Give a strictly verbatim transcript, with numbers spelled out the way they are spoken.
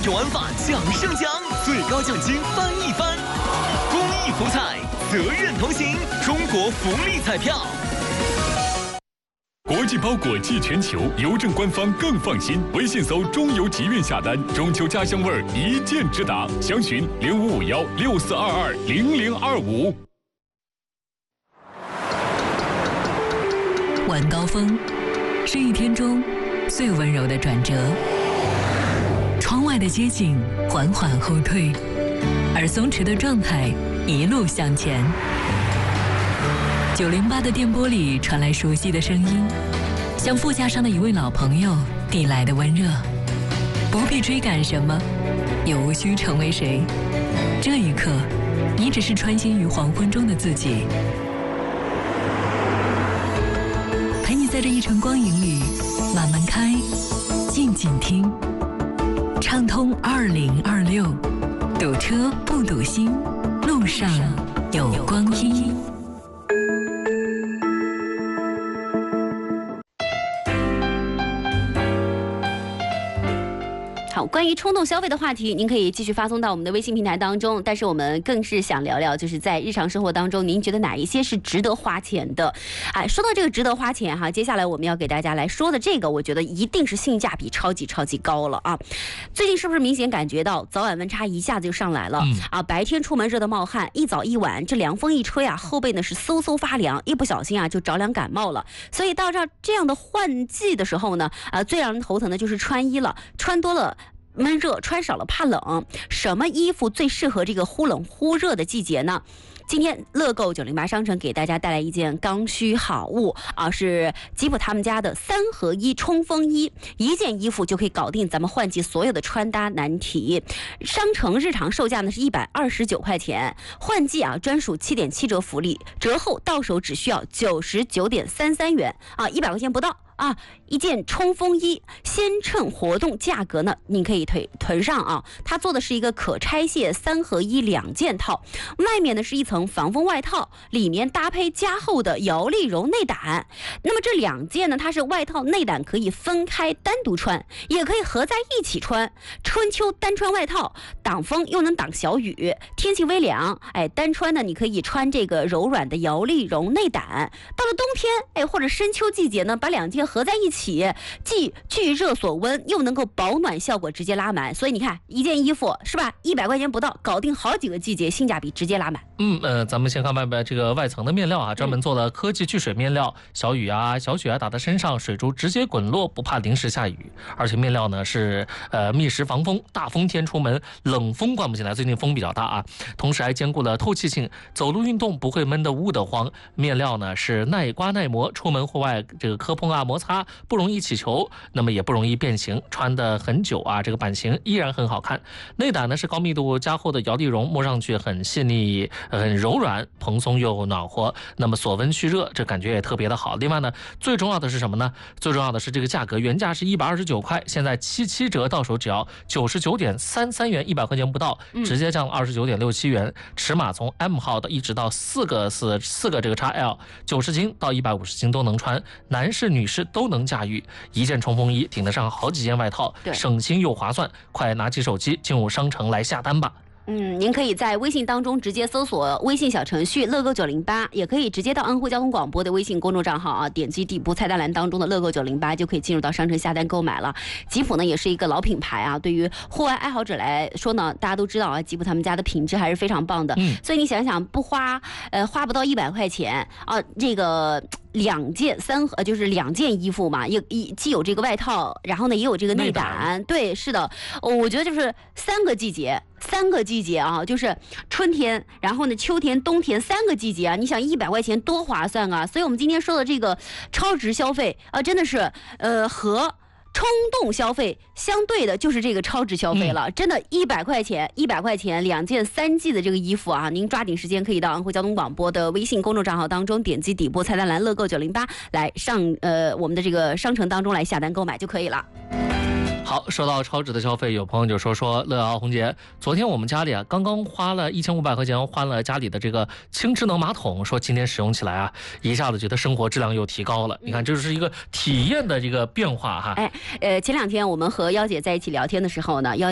种玩法奖胜奖，最高奖金翻一番。公益福彩，责任同行，中国福利彩票。 国际包裹寄全球，邮政官方更放心。微信搜中邮集运下单，中秋家乡味儿一键直达。详询零五五幺六四二二零零二五。 晚高峰是一天中最温柔的转折，窗外的街景缓缓后退，而松弛的状态一路向前。九零八的电波里传来熟悉的声音，像副驾上的一位老朋友递来的温热。不必追赶什么，也无需成为谁。这一刻，你只是穿行于黄昏中的自己，陪你在这一程光影里慢慢开，静静听。畅通二零二六，堵车不堵心，路上有光阴。 好，关于冲动消费的话题，您可以继续发送到我们的微信平台当中。但是我们更是想聊聊，就是在日常生活当中，您觉得哪一些是值得花钱的？哎，说到这个值得花钱哈，接下来我们要给大家来说的这个，我觉得一定是性价比超级超级高了啊！最近是不是明显感觉到早晚温差一下子就上来了、嗯、啊？白天出门热得冒汗，一早一晚这凉风一吹啊，后背呢是嗖嗖发凉，一不小心啊就着凉感冒了。所以到这这样的换季的时候呢，啊，最让人头疼的就是穿衣了，穿多了闷热，穿少了怕冷。什么衣服最适合这个忽冷忽热的季节呢？今天乐购九零八商城给大家带来一件刚需好物啊，是吉普他们家的三合一冲锋衣，一件衣服就可以搞定咱们换季所有的穿搭难题。商城日常售价呢是一百二十九块钱，换季啊专属七点七折福利，折后到手只需要九十九点三三元啊，一百块钱不到。啊，一件冲锋衣，先趁活动价格呢，您可以囤囤上啊。它做的是一个可拆卸三合一两件套，外面呢是一层防风外套，里面搭配加厚的摇粒绒内胆。那么这两件呢，它是外套内胆可以分开单独穿，也可以合在一起穿。春秋单穿外套，挡风又能挡小雨，天气微凉，哎，单穿呢你可以穿这个柔软的摇粒绒内胆。到了冬天，哎，或者深秋季节呢，把两件合在一起，既聚热锁温，又能够保暖效果直接拉满。所以你看，一件衣服是吧，一百块钱不到，搞定好几个季节，性价比直接拉满。 嗯呃，咱们先看外边这个外层的面料啊，专门做了科技聚水面料，小雨啊、小雪啊打在身上，水珠直接滚落，不怕淋湿下雨。而且面料呢是呃密实防风，大风天出门冷风灌不进来，最近风比较大啊。同时还兼顾了透气性，走路运动不会闷得捂得慌。面料呢是耐刮耐磨，出门户外这个磕碰啊摩擦不容易起球，那么也不容易变形，穿得很久啊，这个版型依然很好看。内胆呢是高密度加厚的摇粒绒，摸上去很细腻、很柔软，蓬松又暖和。那么锁温蓄热，这感觉也特别的好。另外呢，最重要的是什么呢？最重要的是这个价格，原价是一百二十九块，现在七七折到手只要九十九点三三元，一百块钱不到，直接降了二十九点六七元。尺码从 M 号的一直到四个四四个这个 X L， 九十斤到一百五十斤都能穿，男士女士都能驾驭。一件冲锋衣顶得上好几件外套，省心又划算。快拿起手机进入商城来下单吧。 嗯，您可以在微信当中直接搜索微信小程序乐购九零八，也可以直接到安徽交通广播的微信公众账号啊，点击底部菜单栏当中的乐购九零八就可以进入到商城下单购买了。吉普呢也是一个老品牌啊，对于户外爱好者来说呢，大家都知道啊，吉普他们家的品质还是非常棒的。嗯，所以你想想，不花呃花不到一百块钱啊，这个。两件三呃就是两件衣服嘛，也一既有这个外套，然后呢也有这个内胆，对，是的，我觉得就是三个季节，三个季节啊，就是春天，然后呢秋天、冬天三个季节啊，你想一百块钱多划算啊！所以我们今天说的这个超值消费啊，真的是呃和。冲动消费相对的就是这个超值消费了，嗯、真的，一百块钱，一百块钱两件三季的这个衣服啊，您抓紧时间可以到安徽交通广播的微信公众账号当中，点击底部菜单栏乐购九零八来上呃我们的这个商城当中来下单购买就可以了。 好，说到超值的消费，有朋友就说说乐瑶红姐，昨天我们家里啊刚刚花了一千五百块钱换了家里的这个轻智能马桶，说今天使用起来啊，一下子觉得生活质量又提高了。你看，这是一个体验的这个变化哈。 哎，呃，前两天我们和妖姐在一起聊天的时候呢，妖。